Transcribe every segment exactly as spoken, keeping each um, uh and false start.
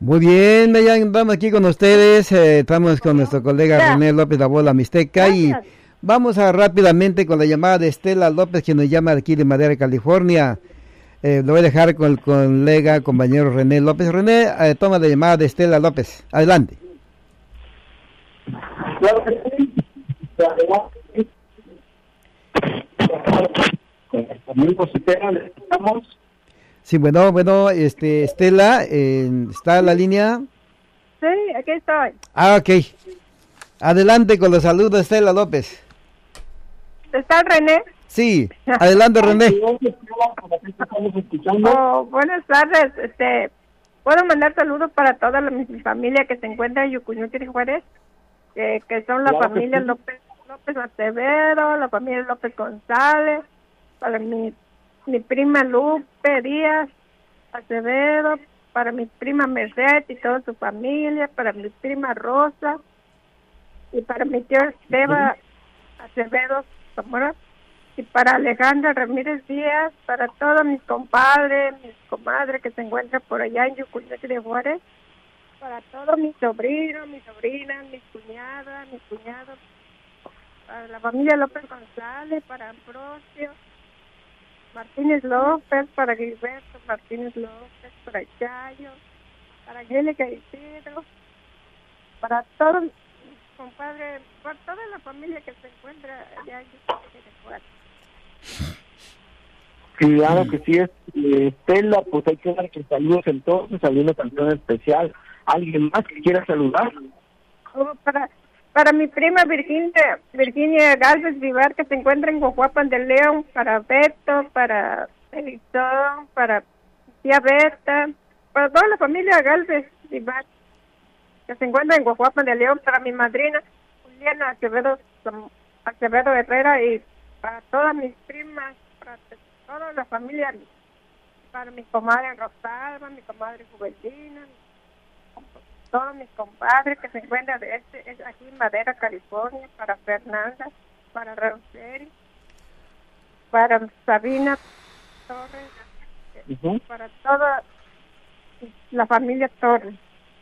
Muy bien, ya estamos aquí con ustedes, eh, estamos con nuestro colega René López, la abuela mixteca, y vamos a rápidamente con la llamada de Estela López, que nos llama aquí de Madera, California. Eh, lo voy a dejar con el colega, compañero René López. René, eh, toma la llamada de Estela López. Adelante. Amigos, estamos. Sí, bueno, bueno, este, Estela, eh, ¿está en la línea? Sí, aquí estoy. Ah, ok. Adelante con los saludos, Estela López. ¿Está René? Sí, adelante, René. Oh, buenas tardes. Este, puedo mandar saludos para toda la, mi familia que se encuentra en Yucuñuti de Juárez, eh, que son la Claro familia sí. López López Acevedo, la familia López González, para mi mi prima Lupe Díaz Acevedo, para mi prima Merced y toda su familia, para mi prima Rosa y para mi tío Esteban Acevedo Zamora, y para Alejandra Ramírez Díaz, para todos mis compadres, mis comadres que se encuentran por allá en Yucuñuti de Juárez, para todos mis sobrinos, mis sobrinas, mis cuñadas, mis cuñados, para la familia López González, para Ambrosio Martínez López, para Gilberto Martínez López, para Chayo, para Angélica Isidro, para todos mis compadres, para toda la familia que se encuentra allá en Yucuñuti de Juárez. Claro que sí, es eh, Estela, pues hay que dar tus saludos entonces, hay una canción especial. ¿Alguien más que quiera saludar? Oh, para para mi prima Virginia Virginia Galvez Vivar, que se encuentra en Guajuapan de León, para Beto, para Elizón, para tía Berta, para toda la familia Galvez Vivar, que se encuentra en Guajuapan de León, para mi madrina Juliana Acevedo Acevedo Herrera, y para todas mis primas, para toda la familia, para mi comadre Rosalba, mi comadre Juventina, todos mis compadres que se encuentran de este, es aquí en Madera, California, para Fernanda, para Roseli, para Sabina Torres, uh-huh. Para toda la familia Torres.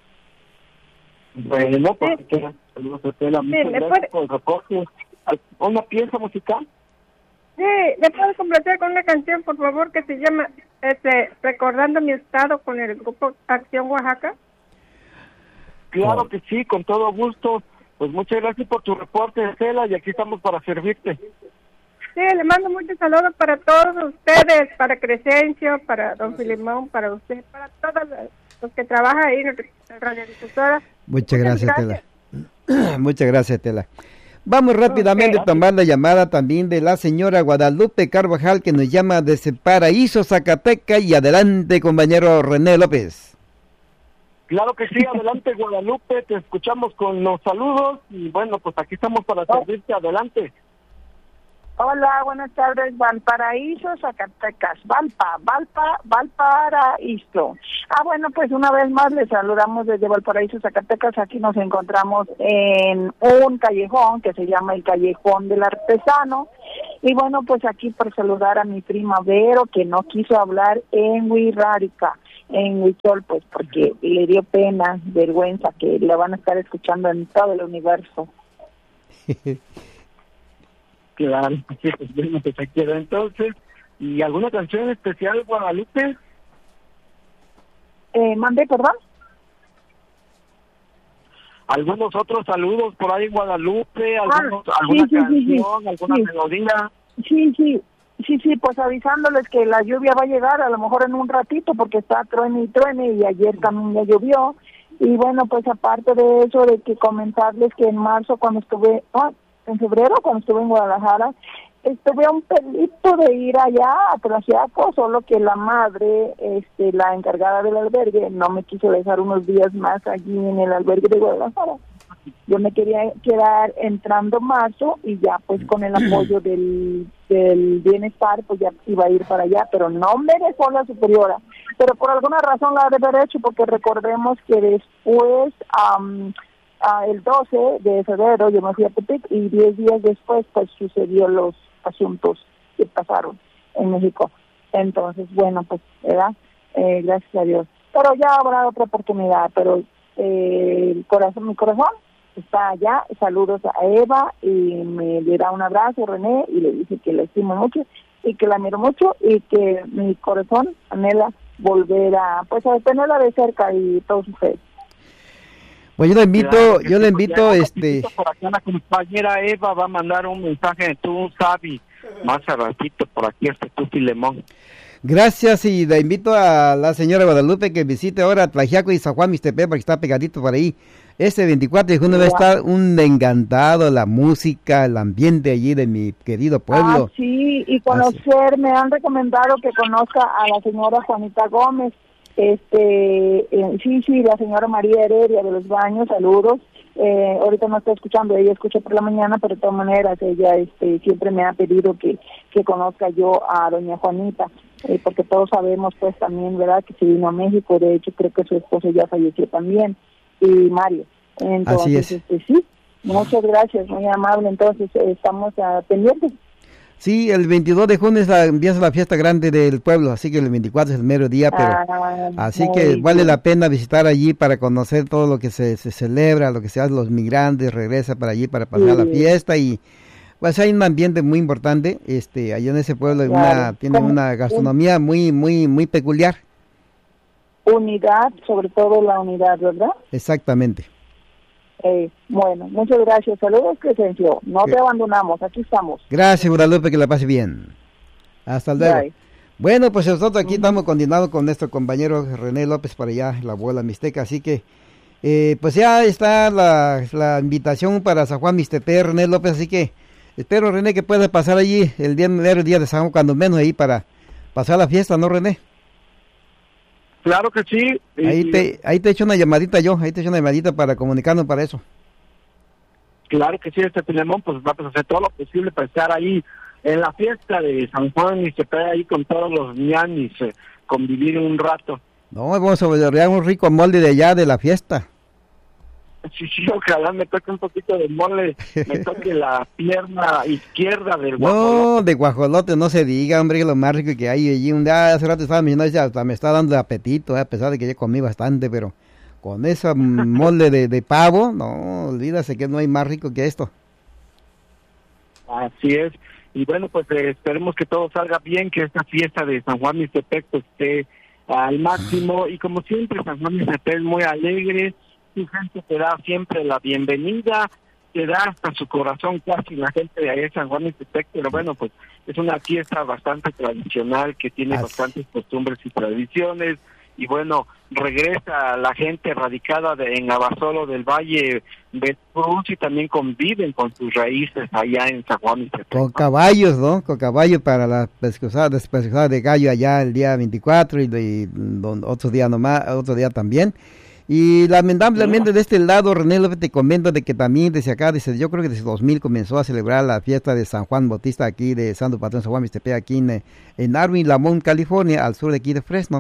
Bueno, pues sí. Saludos a Estela, muchas sí, gracias puede... por el reporte. ¿Una pieza musical? Sí, ¿le puedo complacer con una canción, por favor, que se llama este, Recordando mi Estado, con el grupo Acción Oaxaca? Claro oh. que sí, con todo gusto. Pues muchas gracias por tu reporte, Estela, y aquí estamos para servirte. Sí, le mando muchos saludos para todos ustedes, para Crescencio, para don Filimón, para usted, para todos los que trabajan ahí en la radiodifusora. Muchas gracias, gracias. Estela. Muchas gracias, Estela. Vamos rápidamente okay. a tomar la llamada también de la señora Guadalupe Carvajal, que nos llama desde Paraíso, Zacatecas. Y adelante, compañero René López. Claro que sí, adelante Guadalupe, te escuchamos con los saludos y bueno, pues aquí estamos para servirte, adelante. Hola, buenas tardes, Valparaíso, Zacatecas, Valpa, Valpa, Valparaíso. Ah, bueno, pues una vez más les saludamos desde Valparaíso, Zacatecas. Aquí nos encontramos en un callejón que se llama el Callejón del Artesano. Y bueno, pues aquí por saludar a mi prima Vero, que no quiso hablar en Huirrárica, en Huichol, pues porque le dio pena, vergüenza, que la van a estar escuchando en todo el universo. Claro, sí, pues bueno, pues aquí queda entonces. ¿Y alguna canción especial, Guadalupe? Eh, mandé, perdón. ¿Algunos otros saludos por ahí, Guadalupe? ¿Algunos, ah, ¿Alguna sí, sí, canción, sí, sí, alguna sí. melodía? Sí, sí, sí, sí, pues avisándoles que la lluvia va a llegar a lo mejor en un ratito porque está truene y truene y ayer también ya llovió. Y bueno, pues aparte de eso, de que comentarles que en marzo cuando estuve... Oh, en febrero, cuando estuve en Guadalajara, estuve a un pelito de ir allá a Tlaxiaco, solo que la madre, este, la encargada del albergue, no me quiso dejar unos días más allí en el albergue de Guadalajara. Yo me quería quedar entrando marzo y ya pues con el apoyo del, del bienestar, pues ya iba a ir para allá, pero no me dejó la superiora. Pero por alguna razón la de haber hecho, porque recordemos que después... Um, Uh, el doce de febrero yo me fui a Tepic y diez días después pues sucedió los asuntos que pasaron en México. Entonces, bueno, pues, ¿verdad? Eh, gracias a Dios. pero ya habrá otra oportunidad, pero eh, el corazón, mi corazón está allá. Saludos a Eva y me le da un abrazo, René, y le dice que la estimo mucho y que la miro mucho y que mi corazón anhela volver a, pues, a tenerla de cerca y todos ustedes. Pues yo le invito, claro, yo le invito, este... Por aquí la compañera Eva va a mandar un mensaje, tú sabes, más a ratito por aquí hasta tu Filemón. Gracias, y le invito a la señora Guadalupe que visite ahora Tlaxiaco y San Juan Mixtepec, porque está pegadito por ahí. Este veinticuatro de junio va a estar un encantado, la música, el ambiente allí de mi querido pueblo. Ah, sí, y conocer, Así. me han recomendado que conozca a la señora Juanita Gómez. Este, eh, sí, sí, la señora María Heredia de los Baños, saludos. Eh, ahorita no está escuchando, ella escucha por la mañana, pero de todas maneras ella este, siempre me ha pedido que, que conozca yo a doña Juanita, eh, porque todos sabemos pues también, ¿verdad?, que se vino a México. De hecho creo que su esposo ya falleció también, y Mario. Entonces, Así es. Este, sí, muchas gracias, muy amable. Entonces eh, estamos uh, pendientes. Sí, el veintidós de junio es la, empieza la fiesta grande del pueblo, así que el veinticuatro es el mero día, pero ah, así que bien. Vale la pena visitar allí para conocer todo lo que se, se celebra, lo que se hace, los migrantes, regresa para allí para pasar sí. la fiesta, y pues hay un ambiente muy importante, este, allá en ese pueblo claro. una, tiene una gastronomía muy, muy, muy peculiar. Unidad, sobre todo la unidad, ¿verdad? Exactamente. Eh, bueno, muchas gracias. Saludos, Crescencio. No te abandonamos, aquí estamos. Gracias, Guadalupe, que la pase bien. Hasta luego. Bye. Bueno, pues nosotros aquí uh-huh. estamos continuando con nuestro compañero René López para allá, la abuela mixteca, así que eh, pues ya está la, la invitación para San Juan Mixtepec, René López, así que espero, René, que puedas pasar allí el día, el día de San Juan, cuando menos ahí para pasar la fiesta, ¿no, René? Claro que sí. Ahí te, ahí te echo una llamadita yo, ahí te echo una llamadita para comunicarnos para eso. Claro que sí, este Filemón, pues vamos a hacer todo lo posible para estar ahí en la fiesta de San Juan y se pega ahí con todos los ñanis, eh, convivir un rato. No, vamos a desarrollar un rico molde de allá de la fiesta. Sí, sí, ojalá me toque un poquito de mole, me toque la pierna izquierda del guajolote. No, de guajolote no se diga, hombre, lo más rico que hay allí. Un día hace rato estaba mencionando, hasta me está dando apetito, eh, a pesar de que ya comí bastante, pero con esa mole de, de pavo, no, olvídase que no hay más rico que esto. Así es, y bueno, pues eh, esperemos que todo salga bien, que esta fiesta de San Juan Mixtepec pues, esté al máximo, y como siempre San Juan Mixtepec es muy alegre. Su gente te da siempre la bienvenida, te da hasta su corazón casi la gente de ahí de San Juan Mixtepec, pero bueno, pues es una fiesta bastante tradicional que tiene Así. bastantes costumbres y tradiciones, y bueno, regresa la gente radicada de, en Abasolo del Valle de Cruz, y también conviven con sus raíces allá en San Juan Mixtepec. Con caballos, ¿no? Con caballos para la pescosada, despescosada de gallo allá el día veinticuatro, y, y, y otro día nomás, otro día también. Y lamentablemente de este lado, René López, te comento de que también desde acá, desde, yo creo que desde dos mil comenzó a celebrar la fiesta de San Juan Bautista aquí de Santo Patrón San Juan Mixtepec, aquí en, en Arwin, Lamont, California, al sur de aquí de Fresno.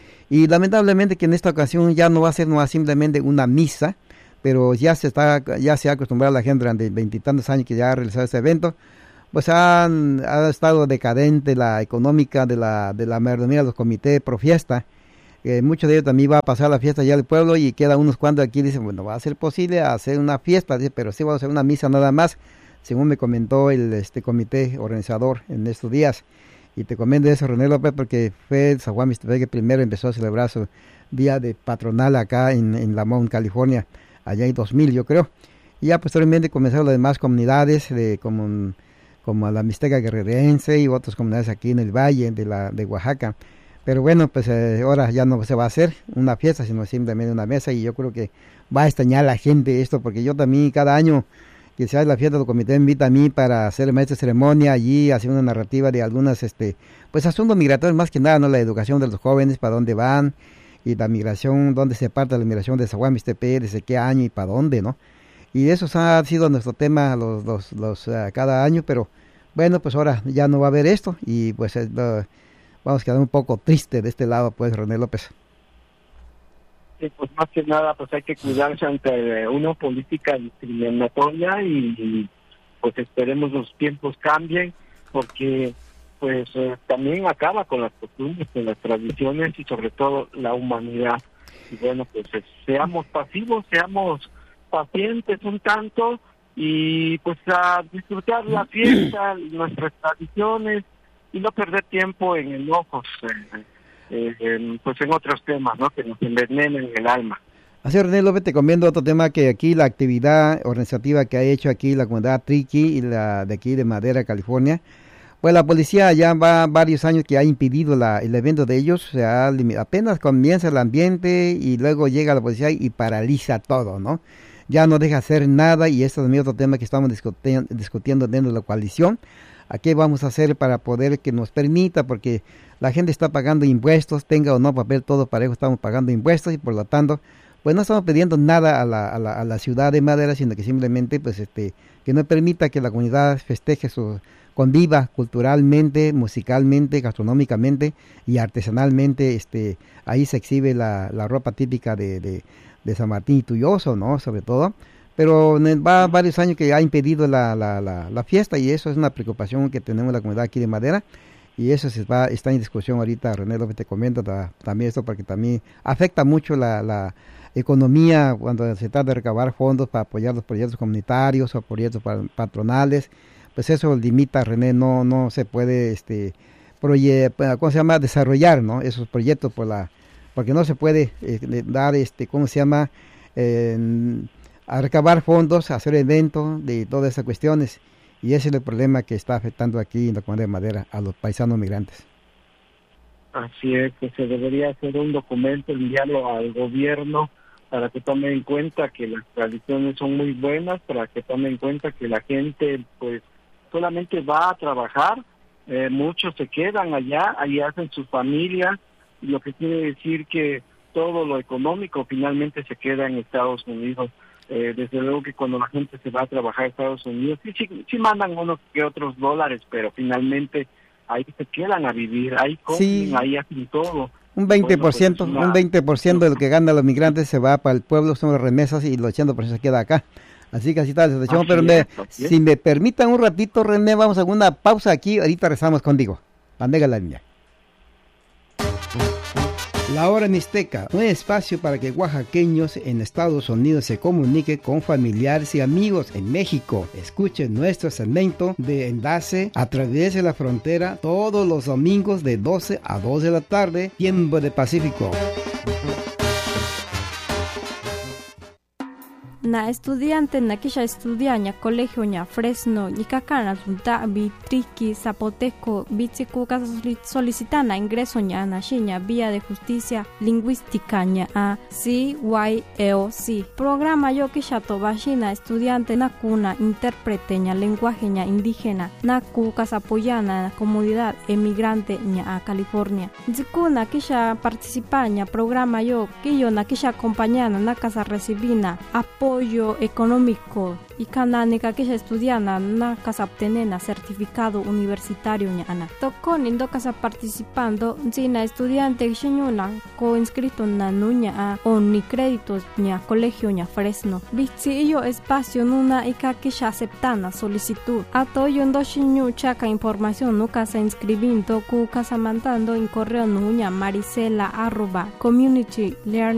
Y lamentablemente que en esta ocasión ya no va a ser no simplemente una misa, pero ya se está, ya se ha acostumbrado la gente durante veintitantos años que ya ha realizado este evento. Pues han, ha estado decadente la económica de la, de la mayoría de los comités pro fiesta. Eh, muchos de ellos también va a pasar la fiesta allá del pueblo, y queda unos cuantos aquí, dicen, bueno, va a ser posible hacer una fiesta, dice, pero sí va a hacer una misa nada más, según me comentó el este comité organizador en estos días. Y te comento eso, René López, porque fue San Juan Mixtepec que primero empezó a celebrar su día de patronal acá en, en Lamont, California, allá en dos mil, yo creo. Y ya posteriormente comenzaron las demás comunidades, de como, como la Mixteca Guerrerense y otras comunidades aquí en el valle de, la, de Oaxaca. Pero bueno, pues eh, ahora ya no se va a hacer una fiesta, sino simplemente una mesa, y yo creo que va a extrañar a la gente esto, porque yo también cada año que se hace la fiesta del comité me invita a mí para hacer el maestro de ceremonia allí, hacer una narrativa de algunas, este, pues asuntos migratorios más que nada, ¿no? La educación de los jóvenes, para dónde van, y la migración, dónde se parte la migración de San Juan Mixtepec, desde qué año y para dónde, ¿no? Y eso ha sido nuestro tema los, los, los uh, cada año, pero bueno, pues ahora ya no va a haber esto, y pues uh, vamos a quedar un poco triste de este lado, pues, René López. Sí, pues más que nada, pues hay que cuidarse ante una política discriminatoria, y, y pues esperemos los tiempos cambien, porque pues eh, también acaba con las costumbres, con las tradiciones y sobre todo la humanidad. Y bueno, pues eh, seamos pasivos, seamos pacientes un tanto y pues a disfrutar la fiesta, nuestras tradiciones y no perder tiempo en enojos, eh, eh, en, pues en otros temas, ¿no? Que nos envenenen el alma. Así, René López, te comento otro tema, que aquí la actividad organizativa que ha hecho aquí la comunidad Triqui y la de aquí de Madera, California, pues la policía ya va varios años que ha impedido la, el evento de ellos, o sea, apenas comienza el ambiente y luego llega la policía y paraliza todo, ¿no? Ya no deja hacer nada, y este es mi otro tema que estamos discutiendo, discutiendo dentro de la coalición. ¿A qué vamos a hacer para poder que nos permita? Porque la gente está pagando impuestos, tenga o no papel, todo parejo, estamos pagando impuestos y por lo tanto, pues no estamos pidiendo nada a la, a la, a la ciudad de Madera, sino que simplemente, pues, este, que nos permita que la comunidad festeje su, conviva culturalmente, musicalmente, gastronómicamente y artesanalmente. Este, ahí se exhibe la, la ropa típica de, de, de San Martín y Tuyoso, ¿no? Sobre todo. Pero va varios años que ha impedido la, la, la, la fiesta, y eso es una preocupación que tenemos la comunidad aquí de Madera, y eso se va, está en discusión ahorita. René López, te comento ta, también esto, porque también afecta mucho la, la economía cuando se trata de recabar fondos para apoyar los proyectos comunitarios o proyectos patronales. Pues eso limita, René, no no se puede este proye ¿cómo se llama? desarrollar, ¿no? Esos proyectos por la porque no se puede eh, dar este ¿cómo se llama? Eh, a recabar fondos, a hacer eventos de todas esas cuestiones, y ese es el problema que está afectando aquí en la comunidad de Madera a los paisanos migrantes. Así es, que se debería hacer un documento, enviarlo al gobierno para que tome en cuenta que las tradiciones son muy buenas, para que tome en cuenta que la gente pues solamente va a trabajar, eh, muchos se quedan allá, ahí hacen sus familias, lo que quiere decir que todo lo económico finalmente se queda en Estados Unidos. Eh, desde luego que cuando la gente se va a trabajar a Estados Unidos, sí, sí, sí mandan unos que otros dólares, pero finalmente ahí se quedan a vivir, ahí comen, sí, ahí hacen todo. Un veinte por ciento, bueno, pues una... un veinte por ciento de lo que ganan los migrantes se va para el pueblo, son las remesas, y el ochenta por ciento se queda acá. Así que así está la situación, así pero es, me, si me permitan un ratito, René, vamos a una pausa aquí, ahorita rezamos contigo. Bandega la línea. La Hora Mixteca, un espacio para que oaxaqueños en Estados Unidos se comuniquen con familiares y amigos en México. Escuchen nuestro segmento de enlace a través de la frontera todos los domingos de doce a dos de la tarde, tiempo de Pacífico. Na estudiante na kisha estudia ña colegio ña Fresno ñi kakana tunta bi Triqui Zapoteco bitsiku ka solicitana ingreso ña na xiña vía de justicia lingüística ña a C Y E O C programa yo kisha tobashina estudiante na kuna intérprete ña lenguaje ña indígena na ku kasapoyana comunidad emigrante ña a California zikuna kisha participa ña programa yo kiyo na kisha acompañana na casa recibina apoyo apoyo económico y canánica que estudiana na casa obtenena certificado universitario ñana. Tocó nindo casa participando sina estudiante xiñuna co inscrito na nuña a o ni créditos ña colegio ña Fresno. Bitsi yo espacio nuna ika que aceptana solicitud. Ato yondo xiñu chaca información no casa inscribiendo cu casa mandando en correo nuña maricela arroba community learning